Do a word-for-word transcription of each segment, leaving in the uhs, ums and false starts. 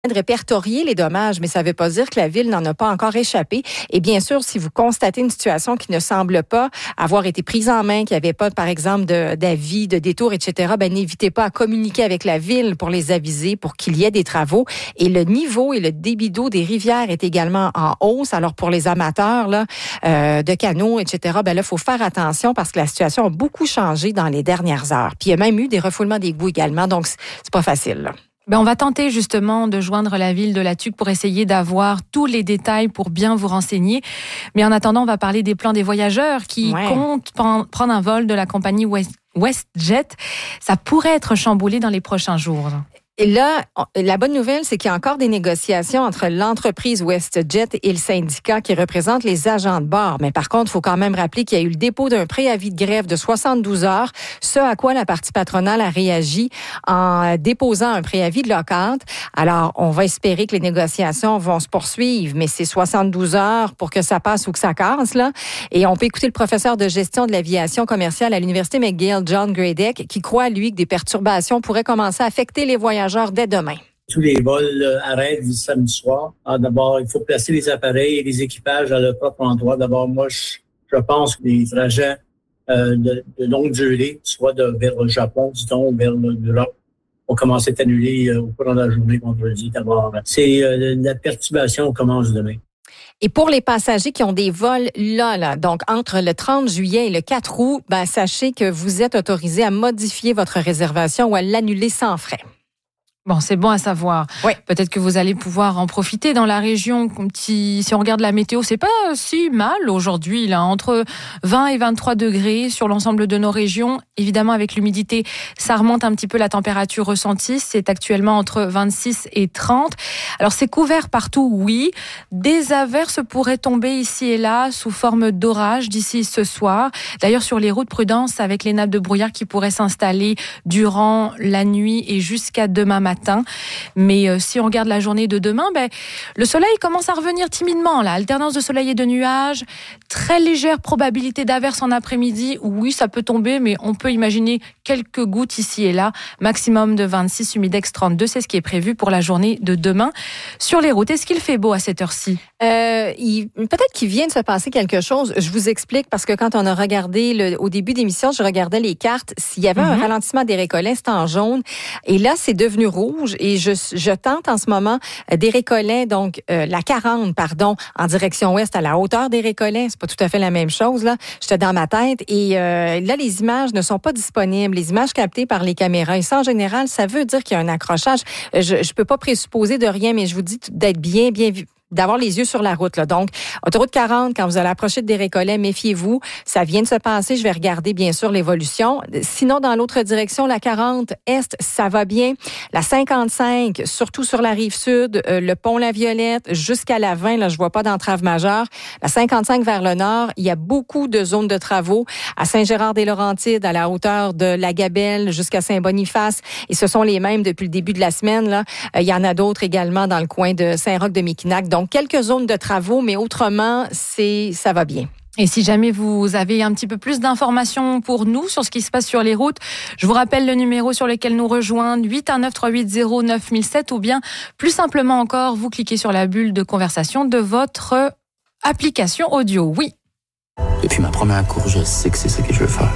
de répertorier les dommages, mais ça ne veut pas dire que la Ville n'en a pas encore échappé. Et bien sûr, si vous constatez une situation qui ne semble pas avoir été prise en main, qu'il n'y avait pas, par exemple, de, d'avis, de détour, et cetera, ben, n'hésitez pas à communiquer avec la Ville pour les aviser, pour qu'il y ait des travaux. Et le niveau et le débit d'eau des rivières est également en hausse. Alors, pour les amateurs là, euh, de canots, et cetera, ben là, il faut faire attention parce que la situation a beaucoup changé dans les dernières heures. Puis, il y a même eu des refoulements d'égouts également, donc c'est pas facile, là. Ben on va tenter justement de joindre la ville de La Tuque pour essayer d'avoir tous les détails pour bien vous renseigner. Mais en attendant, on va parler des plans des voyageurs qui ouais. comptent prendre un vol de la compagnie West, WestJet. Ça pourrait être chamboulé dans les prochains jours. Et là, la bonne nouvelle, c'est qu'il y a encore des négociations entre l'entreprise WestJet et le syndicat qui représente les agents de bord. Mais par contre, il faut quand même rappeler qu'il y a eu le dépôt d'un préavis de grève de soixante-douze heures, ce à quoi la partie patronale a réagi en déposant un préavis de lockout. Alors, on va espérer que les négociations vont se poursuivre, mais c'est soixante-douze heures pour que ça passe ou que ça casse, là. Et on peut écouter le professeur de gestion de l'aviation commerciale à l'Université McGill, John Gradek, qui croit, lui, que des perturbations pourraient commencer à affecter les voyageurs dès demain. Tous les vols euh, arrêtent du samedi soir. Alors, d'abord, il faut placer les appareils et les équipages à leur propre endroit. D'abord, moi, je, je pense que les trajets euh, de, de longue durée, soit de, vers le Japon, disons, ou vers l'Europe, vont commencer à être annulés euh, au cours de la journée vendredi. D'abord, c'est euh, la perturbation commence demain. Et pour les passagers qui ont des vols là, là, donc entre le trente juillet et le quatre août, ben, sachez que vous êtes autorisé à modifier votre réservation ou à l'annuler sans frais. Bon, c'est bon à savoir. Oui. Peut-être que vous allez pouvoir en profiter dans la région. Si, si on regarde la météo, c'est pas si mal aujourd'hui, là, entre vingt et vingt-trois degrés sur l'ensemble de nos régions. Évidemment, avec l'humidité, ça remonte un petit peu la température ressentie. C'est actuellement entre vingt-six et trente. Alors, c'est couvert partout, oui. Des averses pourraient tomber ici et là sous forme d'orage d'ici ce soir. D'ailleurs, sur les routes, prudence avec les nappes de brouillard qui pourraient s'installer durant la nuit et jusqu'à demain matin. matin. Mais euh, si on regarde la journée de demain, ben, le soleil commence à revenir timidement. Là. Alternance de soleil et de nuages, très légère probabilité d'averse en après-midi. Oui, ça peut tomber, mais on peut imaginer quelques gouttes ici et là. Maximum de vingt-six, humidex trente-deux, c'est ce qui est prévu pour la journée de demain. Sur les routes, est-ce qu'il fait beau à cette heure-ci? Euh, il, peut-être qu'il vient de se passer quelque chose. Je vous explique parce que quand on a regardé le, au début d'émission, je regardais les cartes. S'il y avait mm-hmm. un ralentissement des récollets, c'était en jaune. Et là, c'est devenu rouge. Et je, je tente en ce moment des récollets, donc euh, la quarante, pardon, en direction ouest à la hauteur des récollets. C'est pas tout à fait la même chose, là. J'étais dans ma tête. Et euh, là, les images ne sont pas disponibles. Les images captées par les caméras. Et ça, en général, ça veut dire qu'il y a un accrochage. Je, je peux pas présupposer de rien, mais je vous dis d'être bien, bien vu. D'avoir les yeux sur la route, là. Donc, autoroute quarante, quand vous allez approcher des récollets, méfiez-vous. Ça vient de se passer. Je vais regarder, bien sûr, l'évolution. Sinon, dans l'autre direction, la quarante est, ça va bien. La cinquante-cinq, surtout sur la rive sud, euh, le pont La Violette, jusqu'à la vingt, là, je vois pas d'entrave majeure. La cinquante-cinq vers le nord, il y a beaucoup de zones de travaux. À Saint-Gérard-des-Laurentides, à la hauteur de la Gabelle, jusqu'à Saint-Boniface. Et ce sont les mêmes depuis le début de la semaine, là. Euh, il y en a d'autres également dans le coin de Saint-Roch-de-Mekinac. Donc, Donc, quelques zones de travaux, mais autrement, c'est, ça va bien. Et si jamais vous avez un petit peu plus d'informations pour nous sur ce qui se passe sur les routes, je vous rappelle le numéro sur lequel nous rejoindre, huit un neuf trois huit zéro neuf mille sept, ou bien plus simplement encore, vous cliquez sur la bulle de conversation de votre application audio. Oui. Depuis ma première course, je sais que c'est ce que je veux faire.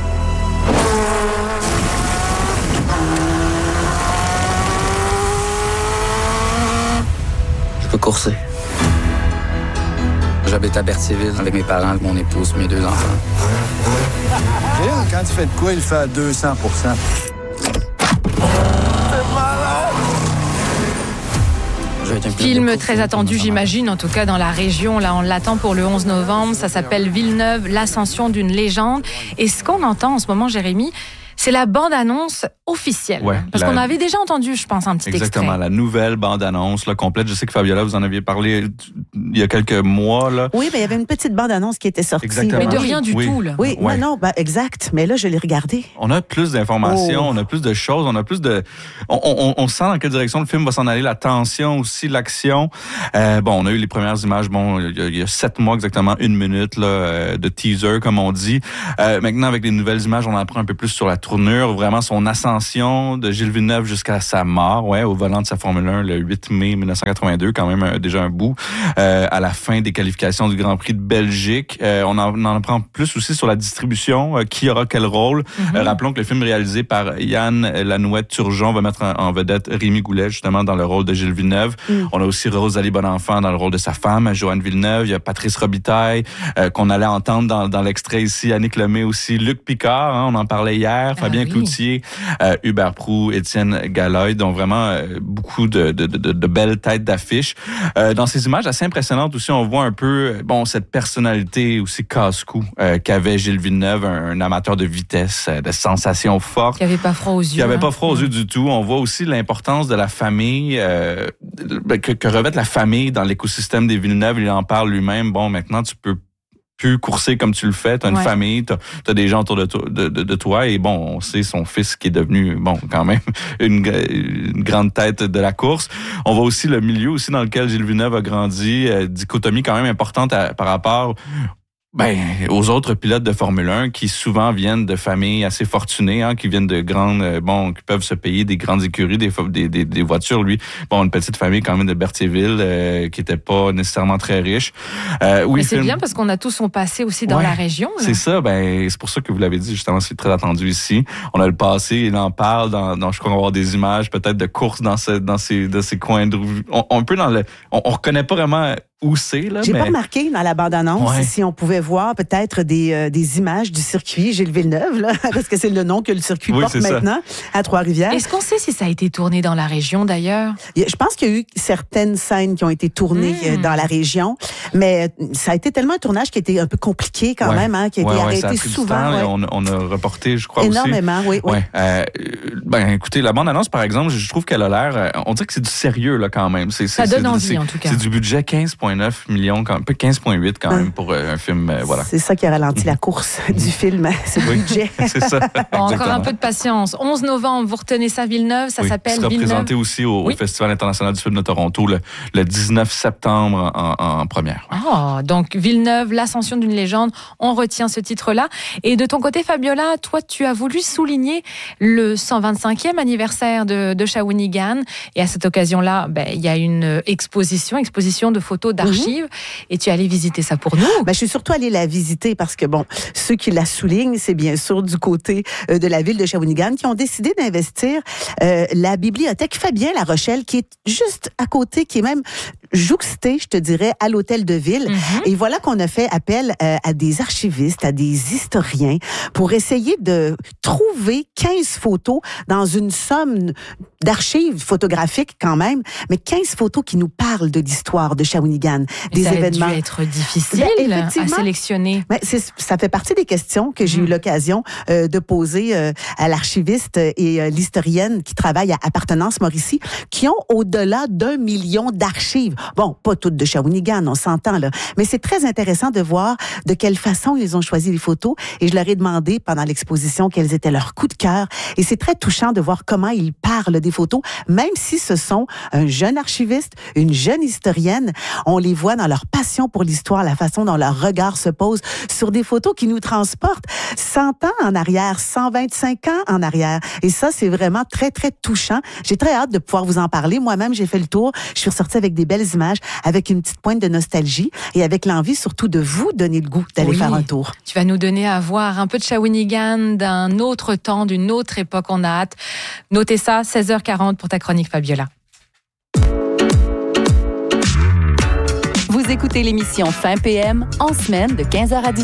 Je veux courser. J'habite à Berthierville avec mes parents, mon épouse, mes deux enfants. Gilles, quand tu fais de quoi, il fait à deux cents pour cent. Film très attendu, j'imagine, en tout cas dans la région. Là, on l'attend pour le onze novembre. Ça s'appelle Villeneuve, l'ascension d'une légende. Et ce qu'on entend en ce moment, Jérémy, c'est la bande-annonce officielle. Ouais, Parce la... qu'on avait déjà entendu, je pense, un petit Exactement, extrait. la nouvelle bande-annonce là, complète. Je sais que Fabiola, vous en aviez parlé il y a quelques mois. Là. Oui, mais il y avait une petite bande-annonce qui était sortie. Exactement. Mais de rien du oui. tout. Là. Oui, ouais. non, non, ben, exact. Mais là, je l'ai regardé. On a plus d'informations, oh. on a plus de choses, on a plus de... On, on, on sent dans quelle direction le film va s'en aller, la tension aussi, l'action. Euh, bon, on a eu les premières images, bon, il y a, il y a sept mois exactement, une minute là, de teaser, comme on dit. Euh, maintenant, avec les nouvelles images, on en apprend un peu plus sur la troupe tournure, vraiment son ascension de Gilles Villeneuve jusqu'à sa mort, ouais, au volant de sa Formule un le huit mai dix-neuf cent quatre-vingt-deux, quand même un, déjà un bout, euh, à la fin des qualifications du Grand Prix de Belgique. Euh, on, en, on en apprend plus aussi sur la distribution, euh, qui aura quel rôle. Mm-hmm. Euh, rappelons que le film réalisé par Yann Lanouette-Turgeon va mettre en, en vedette Rémi Goulet, justement, dans le rôle de Gilles Villeneuve. Mm. On a aussi Rosalie Bonenfant dans le rôle de sa femme, Joanne Villeneuve. Il y a Patrice Robitaille, euh, qu'on allait entendre dans, dans l'extrait ici, Annick Lemay aussi, Luc Picard, hein, on en parlait hier, ah, Fabien oui. Cloutier, euh, Hubert Proulx, Étienne Galoy, donc vraiment euh, beaucoup de, de, de, de belles têtes d'affiches. Euh, dans ces images assez impressionnantes aussi, on voit un peu bon cette personnalité aussi casse-cou euh, qu'avait Gilles Villeneuve, un, un amateur de vitesse, de sensations fortes. Qui avait pas froid aux yeux. Qui avait hein. pas froid aux mmh. yeux du tout. On voit aussi l'importance de la famille, euh, que, que revêt la famille dans l'écosystème des Villeneuve. Il en parle lui-même. Bon, maintenant, tu peux plus courser comme tu le fais, t'as une ouais. famille, t'as, t'as des gens autour de, to- de, de, de toi, et bon, on sait son fils qui est devenu, bon, quand même, une, une grande tête de la course. On voit aussi le milieu aussi dans lequel Gilles Villeneuve a grandi, euh, dichotomie quand même importante à, par rapport ben, aux autres pilotes de Formule un qui souvent viennent de familles assez fortunées, hein, qui viennent de grandes, euh, bon, qui peuvent se payer des grandes écuries, des, des, des, des voitures. Lui, bon, une petite famille quand même de Berthierville, euh, qui était pas nécessairement très riche. Euh, oui, Mais c'est film... bien parce qu'on a tous son passé aussi dans ouais, la région. Là. C'est ça, ben, c'est pour ça que vous l'avez dit, justement, c'est très attendu ici. On a le passé, il en parle dans, dans je crois qu'on va avoir des images peut-être de courses dans ce, dans ces, de ces coins de rue. On, on peut dans le, on, on reconnaît pas vraiment où c'est, là. J'ai mais... pas remarqué dans la bande-annonce ouais. si on pouvait voir peut-être des, euh, des images du circuit Gilles Villeneuve, là, parce que c'est le nom que le circuit oui, porte maintenant ça. à Trois-Rivières. Est-ce qu'on sait si ça a été tourné dans la région, d'ailleurs? Je pense qu'il y a eu certaines scènes qui ont été tournées mmh. dans la région, mais ça a été tellement un tournage qui a été un peu compliqué quand ouais. même, hein, qui a été ouais, arrêté ouais, ça a souvent. Ouais. On, on a reporté, je crois, énormément, aussi. oui. oui. Ouais. Euh, ben, écoutez, la bande-annonce, par exemple, je trouve qu'elle a l'air... On dirait que c'est du sérieux, là, quand même. C'est, ça c'est, donne c'est, envie, c'est, en tout cas. C'est du budget quinze virgule neuf millions, un peu quinze virgule huit quand même, pour euh, un film, euh, voilà. C'est ça qui a ralenti la course du film, c'est le oui, budget. C'est ça. Bon, encore un peu de patience. onze novembre, vous retenez ça, Villeneuve, ça oui, s'appelle Villeneuve. Ça sera présenté aussi au, oui. au Festival international du film de Toronto le, le dix-neuf septembre en, en, en première. Ah, oh, donc Villeneuve, l'ascension d'une légende, on retient ce titre-là. Et de ton côté, Fabiola, toi, tu as voulu souligner le cent vingt-cinquième anniversaire de, de Shawinigan. Et à cette occasion-là, ben, il y a une exposition, exposition de photos d'archives. Mm-hmm. Et tu es allé visiter ça pour nous. Ben, je suis surtout allée la visiter parce que, bon, ceux qui la soulignent, c'est bien sûr du côté euh, de la ville de Shawinigan qui ont décidé d'investir euh, la bibliothèque Fabien La Rochelle, qui est juste à côté, qui est même jouxtée, je te dirais, à l'hôtel de ville. Mm-hmm. Et voilà qu'on a fait appel euh, à des archivistes, à des historiens pour essayer de trouver quinze photos dans une somme d'archives photographiques quand même, mais quinze photos qui nous parlent de l'histoire de Shawinigan, des ça événements. Ça a dû être difficile ben, à sélectionner. Ben, c'est, ça fait partie des questions que j'ai mmh. eu l'occasion euh, de poser euh, à l'archiviste et euh, l'historienne qui travaille à Appartenance Mauricie, qui ont au-delà d'un million d'archives. Bon, pas toutes de Shawinigan, on s'entend là, mais c'est très intéressant de voir de quelle façon ils ont choisi les photos, et je leur ai demandé pendant l'exposition quels étaient leurs coups de cœur, et c'est très touchant de voir comment ils parlent des photos, même si ce sont un jeune archiviste, une jeune historienne, on les voit dans leur passion pour l'histoire, la façon dont leur regard se pose sur des photos qui nous transportent cent ans en arrière, cent vingt-cinq ans en arrière. Et ça, c'est vraiment très, très touchant. J'ai très hâte de pouvoir vous en parler. Moi-même, j'ai fait le tour. Je suis ressortie avec des belles images, avec une petite pointe de nostalgie et avec l'envie surtout de vous donner le goût d'aller oui. faire un tour. Tu vas nous donner à voir un peu de Shawinigan, d'un autre temps, d'une autre époque. On a hâte. Notez ça, seize heures quarante pour ta chronique, Fabiola. Vous écoutez l'émission Fin P M en semaine de quinze heures à dix-huit heures.